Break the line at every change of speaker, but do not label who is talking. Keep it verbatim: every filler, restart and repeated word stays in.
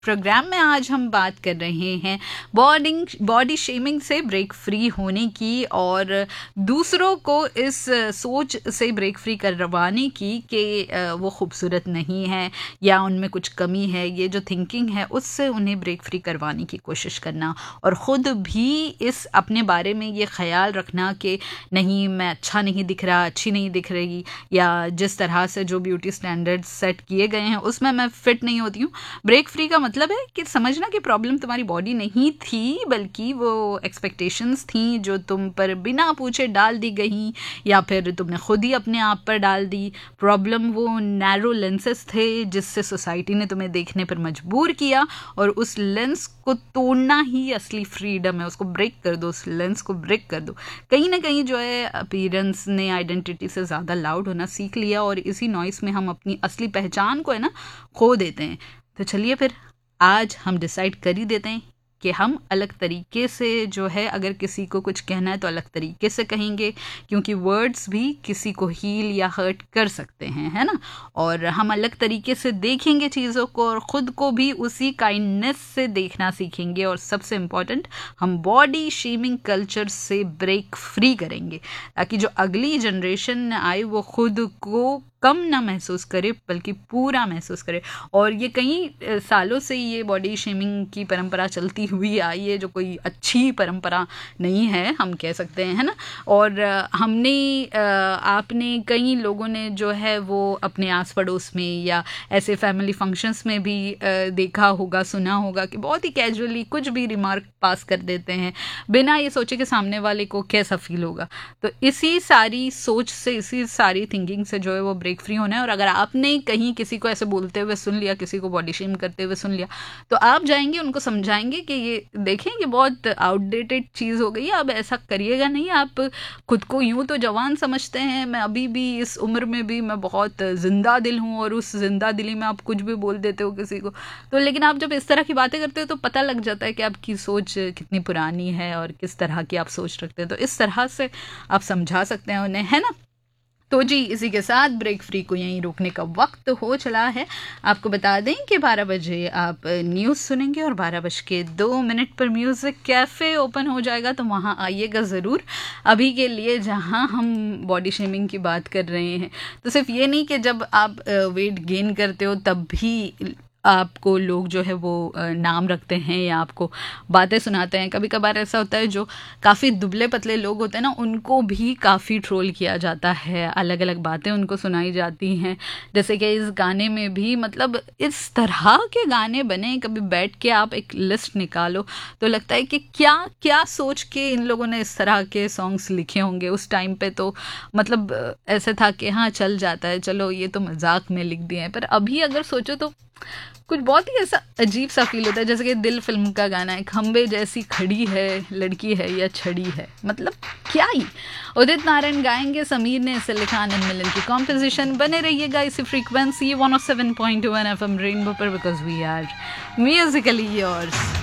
Programme में आज हम बात कर रहे हैं बॉडी बॉडी शेमिंग से ब्रेक फ्री होने की और दूसरों को इस सोच से ब्रेक फ्री करवाने की कि वो खूबसूरत नहीं है या उनमें कुछ कमी है। ये जो थिंकिंग है उससे उन्हें ब्रेक फ्री करवाने की कोशिश करना और ख़ुद भी इस अपने बारे में ये ख्याल रखना कि नहीं, मैं अच्छा नहीं दिख रहा, अच्छी नहीं दिख रही, या जिस तरह से जो ब्यूटी स्टैंडर्ड्स सेट किए गए हैं उसमें मैं फिट नहीं होती हूँ। ब्रेक फ्री का मतलब है कि समझना कि प्रॉब्लम तुम्हारी बॉडी नहीं थी, बल्कि वो एक्सपेक्टेशंस थी जो तुम पर बिना पूछे डाल दी गई या फिर तुमने खुद ही अपने आप पर डाल दी। प्रॉब्लम वो नैरो लेंसेस थे जिससे सोसाइटी ने तुम्हें देखने पर मजबूर किया और उस लेंस को तोड़ना ही असली फ्रीडम है। उसको ब्रेक कर दो, उस लेंस को ब्रेक कर दो। कहीं ना कहीं जो है अपीयरेंस ने आइडेंटिटी से ज़्यादा लाउड होना सीख लिया और इसी नॉइस में हम अपनी असली पहचान को है ना खो देते हैं। तो चलिए फिर आज हम डिसाइड कर ही देते हैं कि हम अलग तरीके से जो है अगर किसी को कुछ कहना है तो अलग तरीके से कहेंगे, क्योंकि वर्ड्स भी किसी को हील या हर्ट कर सकते हैं, है ना। और हम अलग तरीके से देखेंगे चीज़ों को और ख़ुद को भी उसी काइंडनेस से देखना सीखेंगे। और सबसे इम्पॉर्टेंट, हम बॉडी शेमिंग कल्चर से ब्रेक फ्री करेंगे ताकि जो अगली जनरेशन आए वो खुद को कम ना महसूस करे बल्कि पूरा महसूस करे। और ये कई सालों से ये बॉडी शेमिंग की परंपरा चलती हुई आई है, जो कोई अच्छी परंपरा नहीं है हम कह सकते हैं, है ना। और हमने आपने कई लोगों ने जो है वो अपने आस पड़ोस में या ऐसे फैमिली फंक्शंस में भी देखा होगा, सुना होगा कि बहुत ही कैजुअली कुछ भी रिमार्क पास कर देते हैं बिना ये सोचे कि सामने वाले को कैसा फील होगा। तो इसी सारी सोच से, इसी सारी थिंकिंग से जो है वो ब्रेक फ्री होना है। और अगर आपने कहीं किसी को ऐसे बोलते हुए सुन लिया, किसी को बॉडी शेम करते हुए सुन लिया, तो आप जाएंगे उनको समझाएंगे कि ये देखें ये बहुत आउटडेटेड चीज़ हो गई है, अब ऐसा करिएगा नहीं। आप खुद को यूं तो जवान समझते हैं, मैं अभी भी इस उम्र में भी मैं बहुत जिंदा दिल हूँ और उस जिंदा दिली में आप कुछ भी बोल देते हो किसी को। तो लेकिन आप जब इस तरह की बातें करते हो तो पता लग जाता है कि आपकी सोच कितनी पुरानी है और किस तरह की आप सोच रखते हैं। तो इस तरह से आप समझा सकते हैं उन्हें, है ना। तो जी, इसी के साथ ब्रेक फ्री को यहीं रोकने का वक्त हो चला है। आपको बता दें कि बारह बजे आप न्यूज़ सुनेंगे और बारह बज के दो मिनट पर म्यूज़िक कैफ़े ओपन हो जाएगा, तो वहाँ आइएगा ज़रूर। अभी के लिए जहाँ हम बॉडी शेमिंग की बात कर रहे हैं, तो सिर्फ ये नहीं कि जब आप वेट गेन करते हो तब भी आपको लोग जो है वो नाम रखते हैं या आपको बातें सुनाते हैं। कभी कभार ऐसा होता है जो काफ़ी दुबले पतले लोग होते हैं ना, उनको भी काफ़ी ट्रोल किया जाता है, अलग अलग बातें उनको सुनाई जाती हैं। जैसे कि इस गाने में भी, मतलब इस तरह के गाने बने, कभी बैठ के आप एक लिस्ट निकालो तो लगता है कि क्या क्या सोच के इन लोगों ने इस तरह के सॉन्ग्स लिखे होंगे। उस टाइम पे तो मतलब ऐसे था कि हाँ चल जाता है, चलो ये तो मजाक में लिख दिए हैं, पर अभी अगर सोचो तो कुछ बहुत ही ऐसा अजीब सा फील होता है। जैसे कि दिल फिल्म का गाना है, खंबे जैसी खड़ी है, लड़की है या छड़ी है, मतलब क्या ही। उदित नारायण गाएंगे, समीर ने इसे लिखा, आनंद मिलन की कॉम्पोजिशन। बने रहिएगा इसी frequency one O seven point one F M rainbow पर, because we are Musically yours.